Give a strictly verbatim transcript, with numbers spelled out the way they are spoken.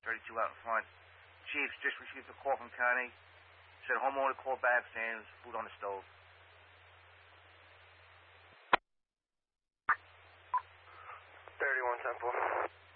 thirty-two out in front. Chiefs just received a call from County. Said homeowner called back saying there's food on the stove. thirty-one Temple.